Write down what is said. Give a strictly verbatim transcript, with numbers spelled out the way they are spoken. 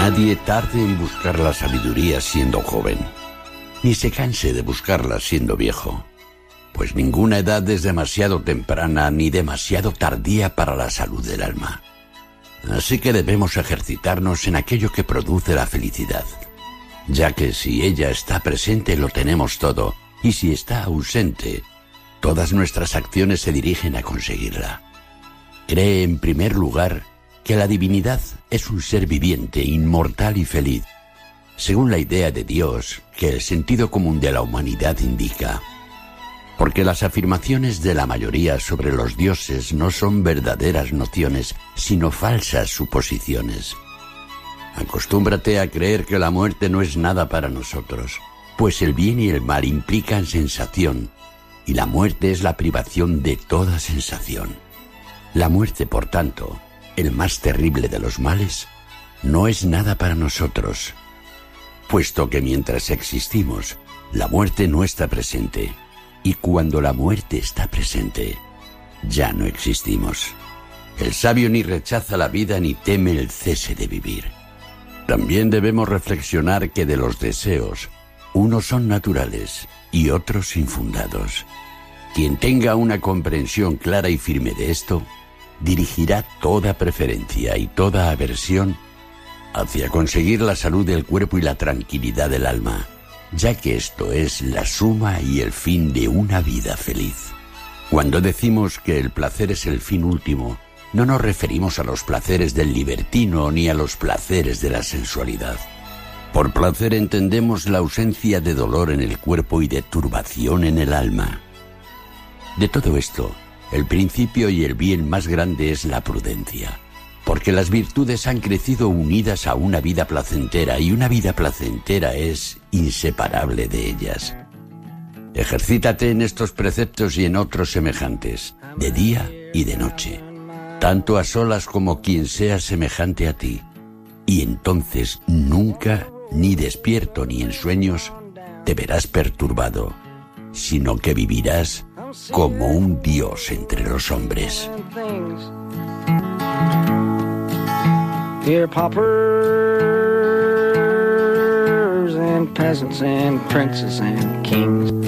Nadie tarde en buscar la sabiduría siendo joven, ni se canse de buscarla siendo viejo, pues ninguna edad es demasiado temprana ni demasiado tardía para la salud del alma. Así que debemos ejercitarnos en aquello que produce la felicidad, ya que si ella está presente lo tenemos todo, y si está ausente, todas nuestras acciones se dirigen a conseguirla. Cree en primer lugar que la divinidad es un ser viviente, inmortal y feliz, según la idea de Dios que el sentido común de la humanidad indica. Porque las afirmaciones de la mayoría sobre los dioses no son verdaderas nociones, sino falsas suposiciones. Acostúmbrate a creer que la muerte no es nada para nosotros, pues el bien y el mal implican sensación, y la muerte es la privación de toda sensación. La muerte, por tanto, el más terrible de los males, no es nada para nosotros, puesto que mientras existimos, la muerte no está presente, y cuando la muerte está presente, ya no existimos. El sabio ni rechaza la vida ni teme el cese de vivir. También debemos reflexionar que de los deseos, unos son naturales y otros infundados. Quien tenga una comprensión clara y firme de esto, dirigirá toda preferencia y toda aversión hacia conseguir la salud del cuerpo y la tranquilidad del alma, ya que esto es la suma y el fin de una vida feliz. Cuando decimos que el placer es el fin último, no nos referimos a los placeres del libertino ni a los placeres de la sensualidad. Por placer entendemos la ausencia de dolor en el cuerpo y de turbación en el alma. De todo esto, el principio y el bien más grande es la prudencia, porque las virtudes han crecido unidas a una vida placentera y una vida placentera es inseparable de ellas. Ejercítate en estos preceptos y en otros semejantes, de día y de noche, tanto a solas como quien sea semejante a ti, y entonces nunca, ni despierto ni en sueños, te verás perturbado, sino que vivirás como un dios entre los hombres. Dear paupers and peasants and princes and kings.